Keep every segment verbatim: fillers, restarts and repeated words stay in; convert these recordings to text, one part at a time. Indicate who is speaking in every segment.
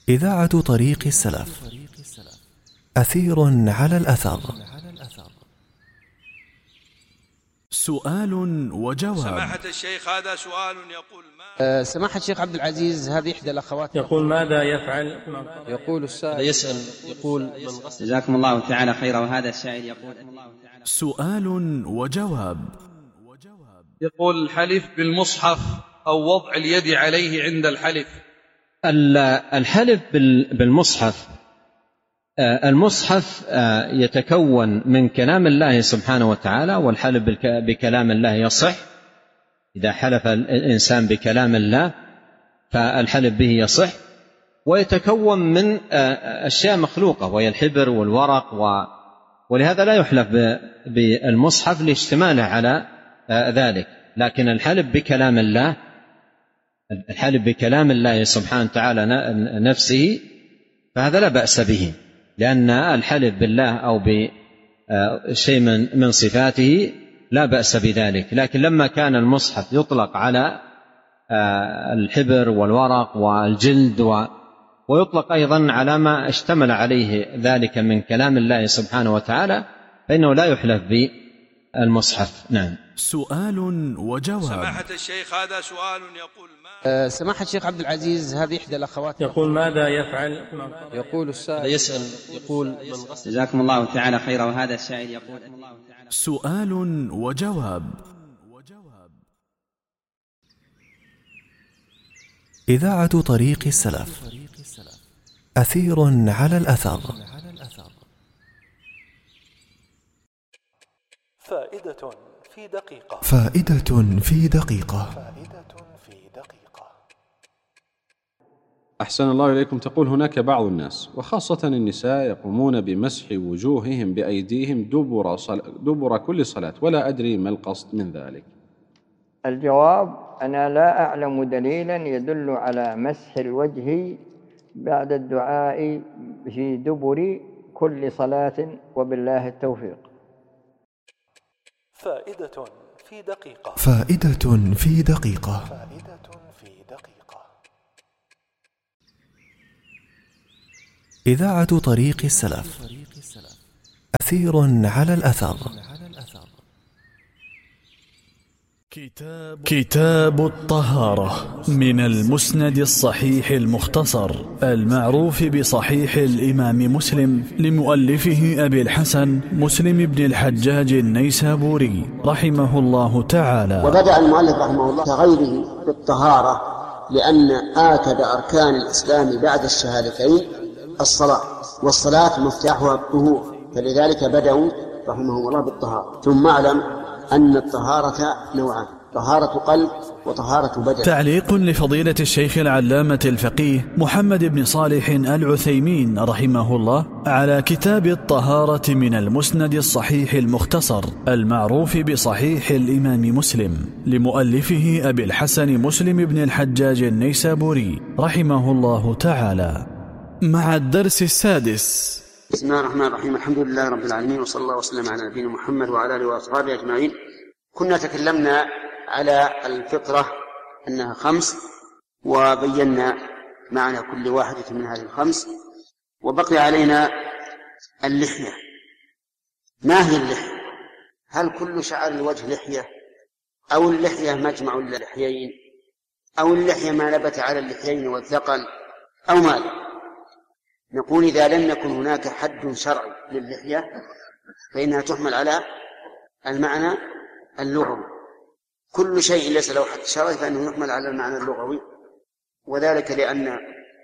Speaker 1: إذاعة طريق السلف. أثير على الأثر. سؤال وجواب.
Speaker 2: سماحة الشيخ، هذا سؤال يقول ما
Speaker 3: أه سماحة الشيخ عبد العزيز، هذه إحدى الأخوات
Speaker 4: يقول ماذا يفعل؟
Speaker 3: يقول السائل
Speaker 4: يسأل يقول من غسل.
Speaker 5: جزاكم الله تعالى خيرا. وهذا السائل يقول
Speaker 1: سؤال وجواب.
Speaker 2: يقول الحلف بالمصحف أو وضع اليد عليه عند الحلف.
Speaker 5: الحلف بالمصحف، المصحف يتكون من كلام الله سبحانه وتعالى، والحلف بكلام الله يصح. إذا حلف الإنسان بكلام الله فالحلف به يصح، ويتكون من أشياء مخلوقة وهي الحبر والورق، ولهذا لا يحلف بالمصحف لاشتماله على ذلك. لكن الحلف بكلام الله الحلف بكلام الله سبحانه وتعالى نفسه فهذا لا بأس به، لأن الحلف بالله أو بشيء من صفاته لا بأس بذلك. لكن لما كان المصحف يطلق على الحبر والورق والجلد، ويطلق أيضا على ما اشتمل عليه ذلك من كلام الله سبحانه وتعالى، فإنه لا يحلف بالمصحف. نعم.
Speaker 1: سؤال وجواب.
Speaker 2: سماحة الشيخ، هذا سؤال يقول ما
Speaker 3: أه سماحة الشيخ عبد العزيز، هذه إحدى الأخوات
Speaker 4: يقول ماذا يفعل؟
Speaker 3: يقول السائل
Speaker 4: يسأل يقول من غسل.
Speaker 5: جزاكم الله تعالى خيرا. وهذا السائل يقول
Speaker 1: سؤال وجواب. إذاعة طريق السلف. أثير على الأثر.
Speaker 6: فائدة في دقيقة.
Speaker 1: فائدة في دقيقة.
Speaker 7: أحسن الله إليكم. تقول هناك بعض الناس وخاصة النساء يقومون بمسح وجوههم بأيديهم دبر, صل... دبر كل صلاة، ولا أدري ما القصد من ذلك.
Speaker 8: الجواب: أنا لا أعلم دليلا يدل على مسح الوجه بعد الدعاء في دبر كل صلاة، وبالله التوفيق.
Speaker 6: فائدة في دقيقة.
Speaker 1: فائدة في دقيقة. إذاعة طريق السلف. أثير على الأثر. كتاب الطهارة من المسند الصحيح المختصر المعروف بصحيح الإمام مسلم لمؤلفه أبي الحسن مسلم بن الحجاج النيسابوري رحمه الله تعالى.
Speaker 9: وبدأ المؤلف رحمه الله كغيره بالطهارة، لأن آكد أركان الإسلام بعد الشهادتين الصلاة، والصلاة مفتاحها الطهور، فلذلك بدأوا رحمه الله بالطهارة. ثم اعلم أن الطهارة نوعان: طهارة قلب وطهارة بدن.
Speaker 1: تعليق لفضيلة الشيخ العلامة الفقيه محمد بن صالح العثيمين رحمه الله على كتاب الطهارة من المسند الصحيح المختصر المعروف بصحيح الإمام مسلم لمؤلفه أبي الحسن مسلم بن الحجاج النيسابوري رحمه الله تعالى، مع الدرس السادس.
Speaker 9: بسم الله الرحمن الرحيم. الحمد لله رب العالمين، وصلى الله وسلم على نبينا محمد وعلى آله وأصحابه أجمعين. كنا تكلمنا على الفطرة أنها خمس، وبينا معنى كل واحدة من هذه الخمس، وبقي علينا اللحية. ما هي اللحية؟ هل كل شعر الوجه لحية، أو اللحية مجمع اللحيين، أو اللحية ما نبت على اللحيين والذقن، أو ماذا؟ نقول: إذا لم يكن هناك حد شرعي للحية فإنها تحمل على المعنى اللغوي. كل شيء ليس له حد شرعي فإنه يحمل على المعنى اللغوي، وذلك لأن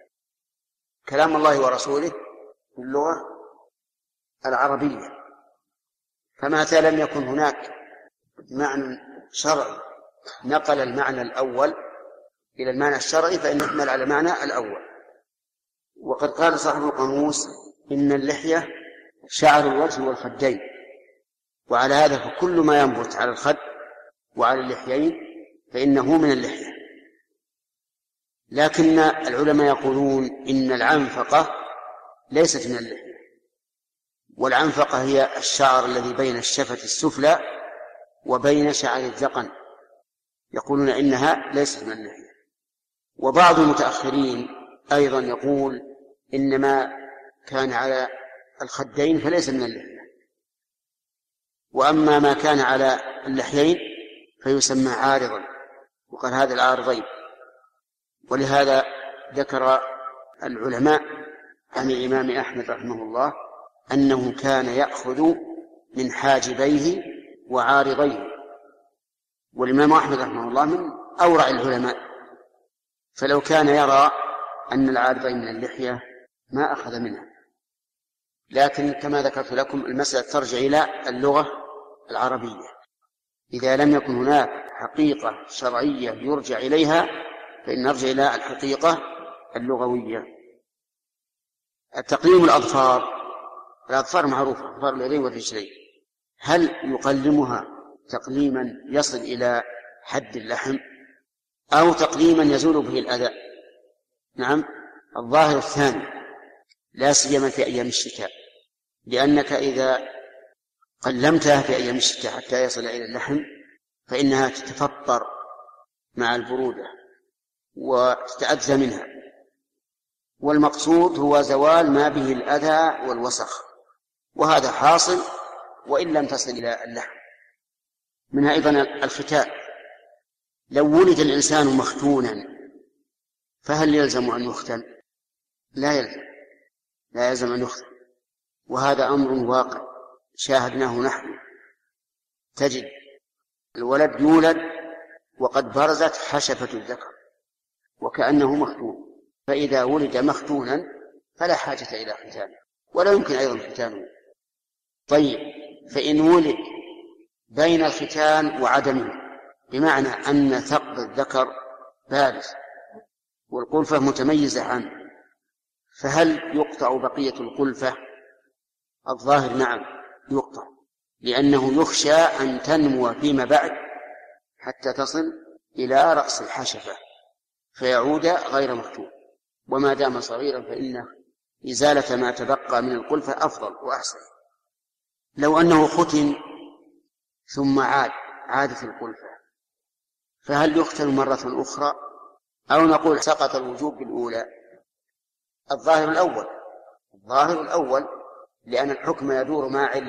Speaker 9: كلام الله ورسوله باللغة العربية، فمتى لم يكن هناك معنى شرعي نقل المعنى الأول إلى المعنى الشرعي فإنه يحمل على المعنى الأول. وقد قال صاحب القاموس: إن اللحية شعر الوجه والخدين. وعلى هذا فكل ما ينبت على الخد وعلى اللحيين فإنه من اللحية. لكن العلماء يقولون إن العنفقة ليست من اللحية، والعنفقة هي الشعر الذي بين الشفة السفلى وبين شعر الذقن، يقولون إنها ليست من اللحية. وبعض المتأخرين أيضا يقول إنما كان على الخدين فليس من اللحية، وأما ما كان على اللحيين فيسمى عارضا، وقال هذا العارضين. ولهذا ذكر العلماء عن الإمام أحمد رحمه الله أنه كان يأخذ من حاجبيه وعارضيه، والإمام أحمد رحمه الله من أورع العلماء، فلو كان يرى أن العارضين من اللحية ما أخذ منها. لكن كما ذكرت لكم المسألة ترجع إلى اللغة العربية، إذا لم يكن هناك حقيقة شرعية يرجع إليها فإن نرجع إلى الحقيقة اللغوية. تقليم الأظفار، الأظفار معروفة، أظفار اليدين والرجلين، هل يقلمها تقليما يصل إلى حد اللحم أو تقليما يزول به الأذى؟ نعم، الظاهر الثاني، لا سيما في أيام الشتاء، لأنك إذا قلمتها في أيام الشتاء حتى يصل إلى اللحم فإنها تتفطر مع البرودة وتتأذى منها، والمقصود هو زوال ما به الأذى والوسخ، وهذا حاصل وإن لم تصل إلى اللحم. منها أيضا الختان، لو ولد الإنسان مختونا فهل يلزم أن يختن؟ لا يلزم، لا يلزم أن يختن، وهذا أمر واقع شاهدناه نحن. تجد الولد يولد وقد برزت حشفة الذكر وكأنه مختون، فإذا ولد مختونا فلا حاجة إلى ختانه ولا يمكن أيضا ختانه. طيب، فإن ولد بين الختان وعدمه، بمعنى أن ثقب الذكر بارز والقلفة متميزة عنه، فهل يقطع بقية القلفة؟ الظاهر نعم يقطع، لأنه يخشى أن تنمو فيما بعد حتى تصل إلى رأس الحشفة فيعود غير مختون، وما دام صغيرا فإن إزالة ما تبقى من القلفة أفضل وأحسن. لو أنه ختن ثم عاد عادت القلفة فهل يختن مرة أخرى أو نقول سقط الوجوب بالأولى؟ الظاهر الأول، الظاهر الأول، لأن الحكم يدور مع علة